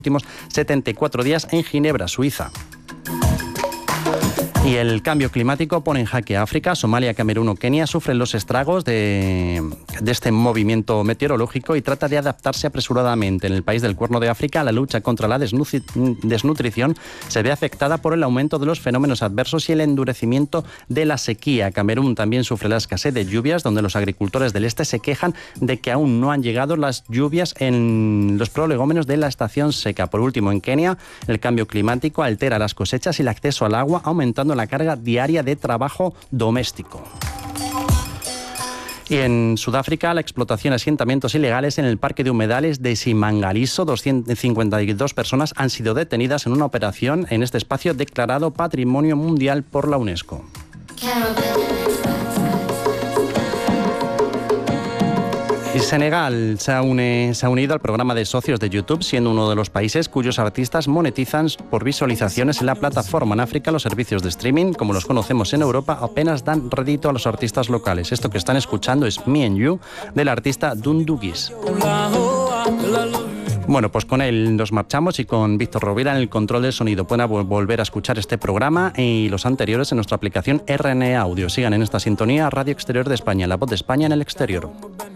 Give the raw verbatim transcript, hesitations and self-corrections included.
últimos setenta y cuatro días en Ginebra, Suiza. Y el cambio climático pone en jaque a África. Somalia, Camerún o Kenia sufren los estragos de, de este movimiento meteorológico y trata de adaptarse apresuradamente. En el país del Cuerno de África, la lucha contra la desnutri- desnutrición se ve afectada por el aumento de los fenómenos adversos y el endurecimiento de la sequía. Camerún también sufre la escasez de lluvias, donde los agricultores del este se quejan de que aún no han llegado las lluvias en los prolegómenos de la estación seca. Por último, en Kenia, el cambio climático altera las cosechas y el acceso al agua, aumentando la carga diaria de trabajo doméstico. Y en Sudáfrica, la explotación de asentamientos ilegales en el parque de humedales de Simangaliso, doscientas cincuenta y dos personas han sido detenidas en una operación en este espacio declarado Patrimonio Mundial por la UNESCO. Y Senegal se ha, une, se ha unido al programa de socios de YouTube, siendo uno de los países cuyos artistas monetizan por visualizaciones en la plataforma. En África, los servicios de streaming, como los conocemos en Europa, apenas dan rédito a los artistas locales. Esto que están escuchando es Me and You, del artista Dundugis. Bueno, pues con él nos marchamos y con Víctor Rovira en el control del sonido. Pueden volver a escuchar este programa y los anteriores en nuestra aplicación R N A Audio. Sigan en esta sintonía, Radio Exterior de España, la voz de España en el exterior.